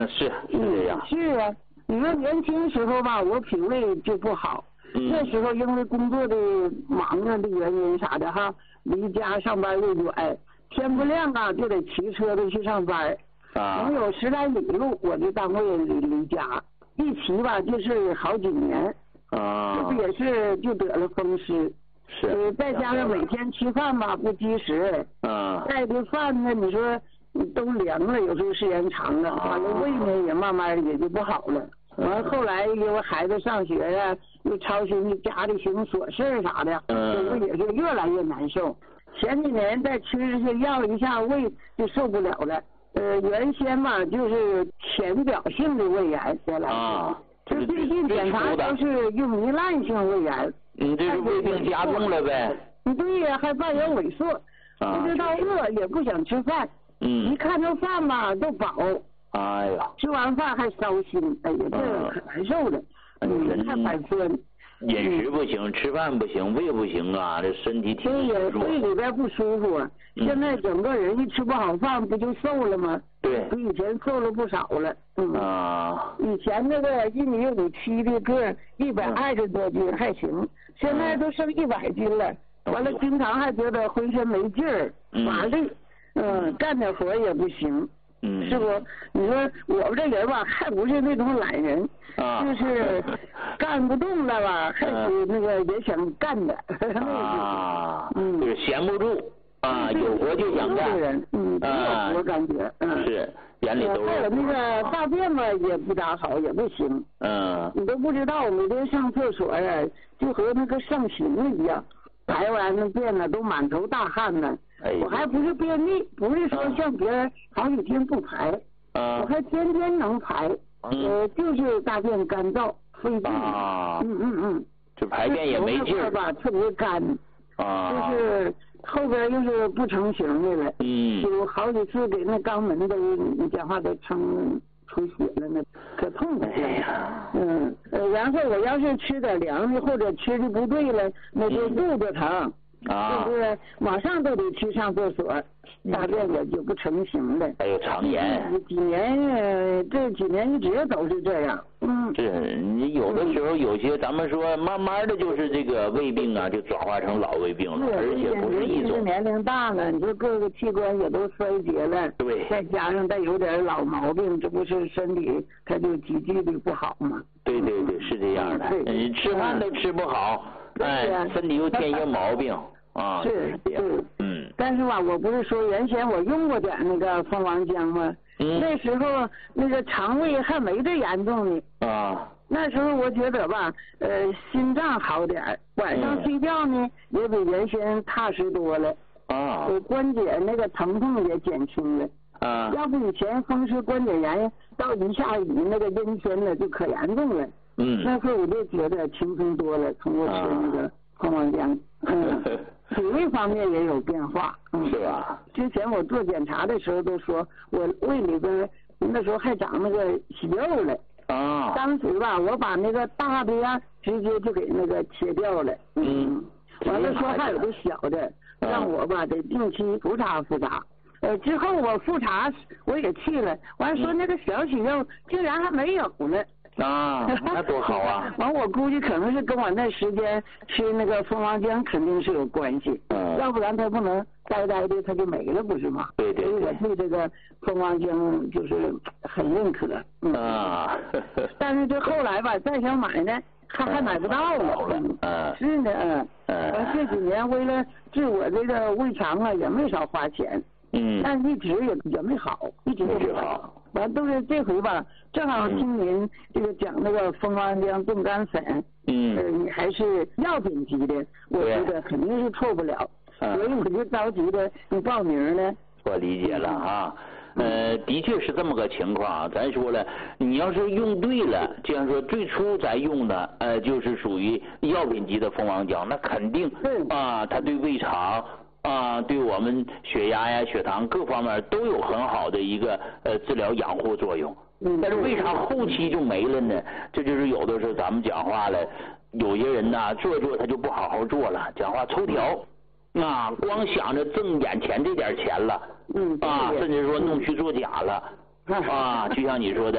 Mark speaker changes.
Speaker 1: 是这样。
Speaker 2: 是啊，你说年轻时候吧，我脾胃就不好。那时候因为工作的忙啊的原因啥的哈，离家上班又远，天不亮啊就得骑车子去上班，能有10来里路，我这单位离家，一骑吧就是好几年，这不也是就得了风湿。
Speaker 1: 是，
Speaker 2: 再加上每天吃饭吧不及时，带的饭呢，你说都凉了，有时候时间长了，完了胃呢也慢慢也就不好了。完后来因为孩子上学呀，又操心家里寻琐事啥的，我也是越来越难受。前几年再吃这些药一下胃就受不了了。原先吧就是浅表性的胃炎原来是，最近检查都是用糜烂性胃炎。
Speaker 1: 这是胃病加重了呗？
Speaker 2: 对呀，还伴有萎缩，不知道饿也不想吃饭，一看着饭吧都饱。
Speaker 1: 哎呀，
Speaker 2: 吃完饭还烧心，哎呀，这可难受了，太反酸。
Speaker 1: 饮食不行，吃饭不行，胃不行啊，这身体挺
Speaker 2: 对呀，胃里边不舒服啊。现在整个人一吃不好饭，不就瘦了吗？
Speaker 1: 对，
Speaker 2: 比以前瘦了不少了。以前那个1.57米的个，120多斤还行，现在都剩100斤了。完了，经常还觉得浑身没劲儿，乏力，干点活也不行。是不？你说我们这人吧，还不是那种懒人，就是干不动了吧，还是那个也想干的，
Speaker 1: 就是闲不住有活就想干，
Speaker 2: 有活感觉，
Speaker 1: 是眼里都是。
Speaker 2: 还有那个大便吧，也不咋好，也不行，你都不知道，每天上厕所呀，就和那个上刑了一样，排完那便呢，都满头大汗呢。我还不是便秘，不是说像别人好几天不排，我还天天能排，就是大便干燥费劲，
Speaker 1: 这排便也没劲儿
Speaker 2: 吧，特别干，就是后边又是不成形的了，有好几次给那肛门都你讲话都撑出血了，那可痛快了。然后我要是吃点凉的或者吃的不对了，那就肚子疼。就是马上都得去上厕所，大便也就不成形了。
Speaker 1: 还有肠炎，
Speaker 2: 这几年一直都是这样。
Speaker 1: 是你有的时候有些咱们说慢慢的就是这个胃病啊，就转化成老胃病了，而且不是一种。
Speaker 2: 年龄大了，你说各个器官也都衰竭了，
Speaker 1: 对，
Speaker 2: 再加上再有点老毛病，这不是身体它就急剧的不好吗？
Speaker 1: 对，是这样的。你吃饭都吃不好，身体又添些毛病。
Speaker 2: 是，但是吧，我不是说原先我用过点那个蜂王浆吗？那时候那个肠胃还没这严重呢。那时候我觉得吧，心脏好点，晚上睡觉呢也比原先踏实多了。关节那个疼痛也减轻了。要不以前风湿关节炎到一下雨那个阴天了就可严重了。那时候我就觉得轻松多了，通过吃那个蜂王浆。脾胃方面也有变化，
Speaker 1: 是吧？
Speaker 2: 之前我做检查的时候都说我胃里边那时候还长那个息肉了。当时吧，我把那个大的呀直接就给那个切掉了。完了说还有个小的，让我吧得定期复查。之后我复查我也去了，完了说那个小息肉竟然还没有了。
Speaker 1: 那多好啊！
Speaker 2: 完，我估计可能是跟我那时间吃那个蜂王浆肯定是有关系，要不然它不能呆呆的它就没了，不是吗？
Speaker 1: 对。
Speaker 2: 所以我对这个蜂王浆就是很认可。但是这后来吧，再想买呢，还买不到了。是呢，这几年为了治我这个胃肠啊，也没少花钱。但一直也没好，一直也没好。完都是这回吧，正好听您这个讲那个蜂王浆冻干粉，你还是药品级的，我觉得肯定是错不了，所以我就着急的你报名呢。
Speaker 1: 我理解了啊。的确是这么个情况。咱说了，你要是用对了，就像说最初咱用的就是属于药品级的蜂王浆，那肯定它对胃肠对我们血压呀、血糖各方面都有很好的一个治疗养护作用。但是为啥后期就没了呢？这就是有的时候咱们讲话了，有些人呐做他就不好好做了，讲话抽条，光想着挣眼前这点钱了，甚至说弄虚作假了，就像你说的。